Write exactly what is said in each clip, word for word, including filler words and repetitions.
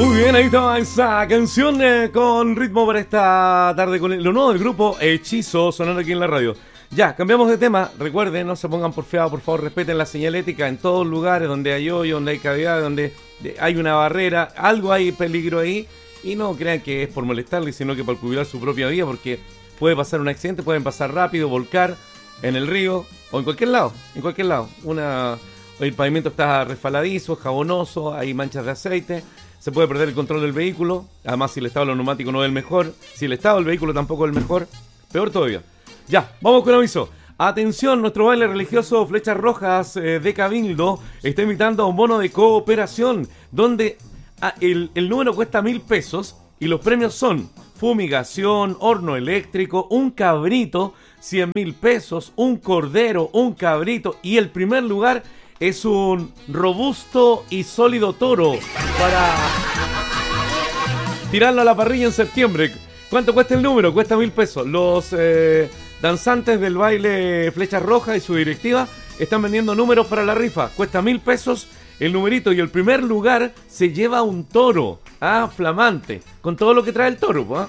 Muy bien, ahí estaba esa canción eh, con ritmo para esta tarde con el, lo nuevo del grupo Hechizo sonando aquí en la radio. Ya, cambiamos de tema. Recuerden, no se pongan porfiados, por favor, respeten la señalética en todos lugares donde hay hoyo, donde hay cavidad, donde hay una barrera, algo hay peligro ahí. Y no crean que es por molestarles, sino que para cuidar su propia vida, porque puede pasar un accidente, pueden pasar rápido, volcar en el río o en cualquier lado, en cualquier lado. Una, el pavimento está resbaladizo, jabonoso, hay manchas de aceite. Se puede perder el control del vehículo. Además, si el estado de los neumáticos no es el mejor, si el estado del vehículo tampoco es el mejor, peor todavía. Ya, vamos con aviso. Atención, nuestro baile religioso Flechas Rojas eh, de Cabildo está invitando a un bono de cooperación donde ah, el, el número cuesta mil pesos y los premios son fumigación, horno eléctrico, un cabrito, cien mil pesos, un cordero, un cabrito y el primer lugar es un robusto y sólido toro para tirarlo a la parrilla en septiembre. ¿Cuánto cuesta el número? Cuesta mil pesos. Los eh, danzantes del baile Flechas Rojas y su directiva están vendiendo números para la rifa. Cuesta mil pesos el numerito y el primer lugar se lleva un toro, ah, flamante, con todo lo que trae el toro, ¿ah?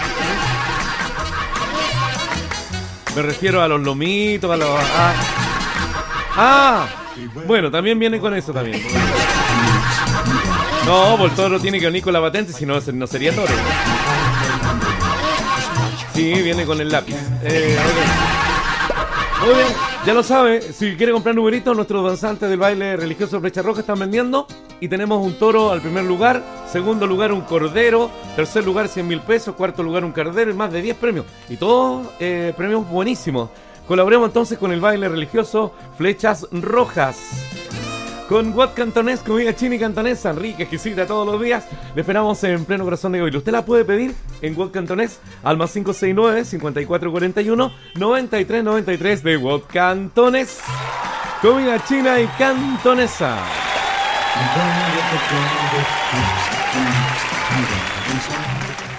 Me refiero a los lomitos, a los... Ah, ah bueno, también viene con eso también. No, pues el toro tiene que venir con la patente, si no, no sería toro. Sí, viene con el lápiz. Eh, okay. Muy bien, ya lo sabe, si quiere comprar numeritos, nuestros danzantes del baile religioso Flecha Roja están vendiendo. Y tenemos un toro al primer lugar, segundo lugar un cordero, tercer lugar cien mil pesos, cuarto lugar un cordero y más de diez premios. Y todos eh, premios buenísimos. Colaboremos entonces con el baile religioso Flechas Rojas. Con Guat Cantonés, comida china y cantonesa, rica, exquisita todos los días. Le esperamos en pleno corazón de Goil. Usted la puede pedir en Guat Cantonés al más cinco seis nueve, cincuenta y cuatro cuarenta y uno, noventa y tres noventa y tres de Guat Cantonés. Comida china y cantonesa.